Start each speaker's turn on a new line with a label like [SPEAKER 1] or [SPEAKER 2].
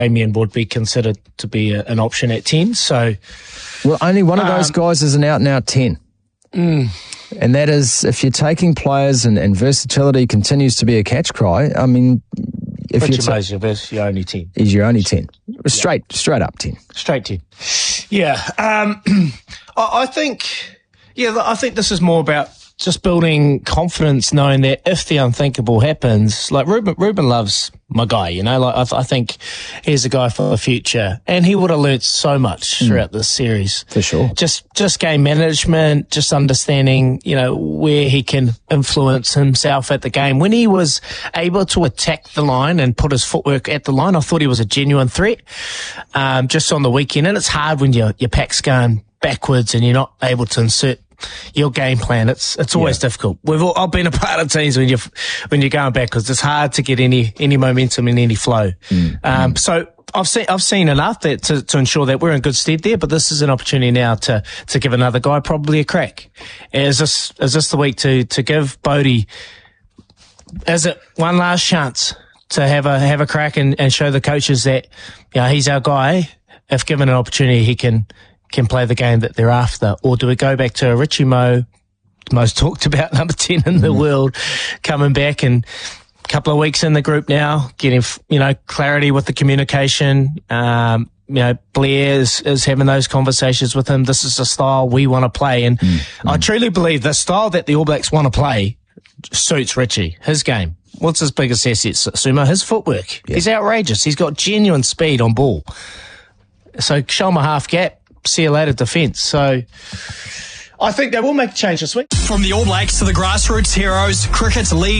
[SPEAKER 1] Damien would be considered to be an option at 10. So,
[SPEAKER 2] well, only one of those guys is an out-and-out 10. And that is, if you're taking players and versatility continues to be a catch cry, I mean, if
[SPEAKER 1] Richie Moses, your only 10.
[SPEAKER 2] He's your only 10. Straight up 10.
[SPEAKER 1] Straight 10. Yeah. I think this is more about just building confidence, knowing that if the unthinkable happens, like Ruben loves my guy, you know, like I think he's a guy for the future, and he would have learnt so much throughout this series.
[SPEAKER 2] For sure.
[SPEAKER 1] Just game management, just understanding, you know, where he can influence himself at the game. When he was able to attack the line and put his footwork at the line, I thought he was a genuine threat, just on the weekend. And it's hard when your pack's going backwards and you're not able to insert your game plan. It's always difficult. I've been a part of teams when you're going backwards. It's hard to get any momentum and any flow. So I've seen enough to ensure that we're in good stead there. But this is an opportunity now to give another guy probably a crack. Is this the week to give Bodie? Is it one last chance to have a crack and show the coaches that, you know, he's our guy? If given an opportunity, he can play the game that they're after? Or do we go back to Richie Mo, most talked about number 10 in the world, coming back and a couple of weeks in the group now, getting, you know, clarity with the communication. You know, Blair is having those conversations with him. This is the style we want to play. And I truly believe the style that the All Blacks want to play suits Richie, his game. What's his biggest asset, Sumo? His footwork. Yeah. He's outrageous. He's got genuine speed on ball. So show him a half gap. See you later, defence. So I think they will make a change this week.
[SPEAKER 3] From the All Blacks to the grassroots heroes, cricket's league.